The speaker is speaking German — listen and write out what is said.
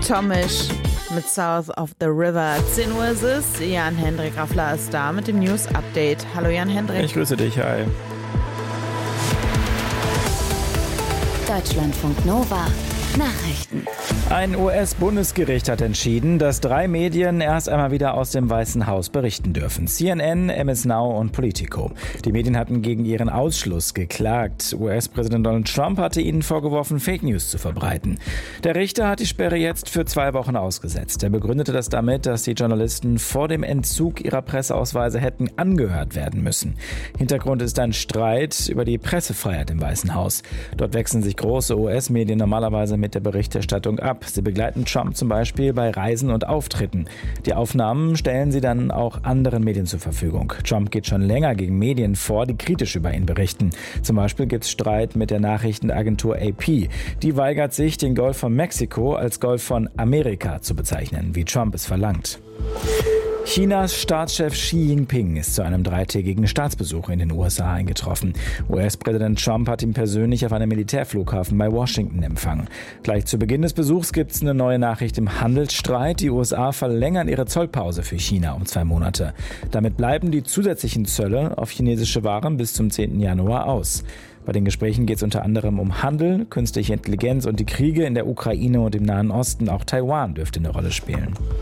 Tomisch mit South of the River. 10 Uhr ist es. Jan-Hendrik Raffler ist da mit dem News-Update. Hallo Jan-Hendrik. Ich grüße dich, hi. Deutschlandfunk Nova. Nachrichten. Ein US-Bundesgericht hat entschieden, dass 3 Medien erst einmal wieder aus dem Weißen Haus berichten dürfen. CNN, MS Now und Politico. Die Medien hatten gegen ihren Ausschluss geklagt. US-Präsident Donald Trump hatte ihnen vorgeworfen, Fake News zu verbreiten. Der Richter hat die Sperre jetzt für 2 Wochen ausgesetzt. Er begründete das damit, dass die Journalisten vor dem Entzug ihrer Presseausweise hätten angehört werden müssen. Hintergrund ist ein Streit über die Pressefreiheit im Weißen Haus. Dort wechseln sich große US-Medien normalerweise mit der Berichterstattung ab. Sie begleiten Trump zum Beispiel bei Reisen und Auftritten. Die Aufnahmen stellen sie dann auch anderen Medien zur Verfügung. Trump geht schon länger gegen Medien vor, die kritisch über ihn berichten. Zum Beispiel gibt es Streit mit der Nachrichtenagentur AP. Die weigert sich, den Golf von Mexiko als Golf von Amerika zu bezeichnen, wie Trump es verlangt. Chinas Staatschef Xi Jinping ist zu einem 3-tägigen Staatsbesuch in den USA eingetroffen. US-Präsident Trump hat ihn persönlich auf einem Militärflughafen bei Washington empfangen. Gleich zu Beginn des Besuchs gibt es eine neue Nachricht im Handelsstreit. Die USA verlängern ihre Zollpause für China um 2 Monate. Damit bleiben die zusätzlichen Zölle auf chinesische Waren bis zum 10. Januar aus. Bei den Gesprächen geht es unter anderem um Handel, künstliche Intelligenz und die Kriege in der Ukraine und im Nahen Osten. Auch Taiwan dürfte eine Rolle spielen.